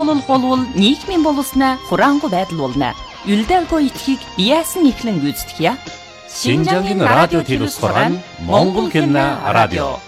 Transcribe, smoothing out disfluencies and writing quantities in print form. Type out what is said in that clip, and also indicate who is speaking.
Speaker 1: бололох болвол нийгмийн боловсноо хураангуй байдал болно. Үлдээгүй итгэхийг яасан ихлэн гүйцэтгэе.
Speaker 2: Шинжангийн радио телевиз сургаан Монгол хэлний радио.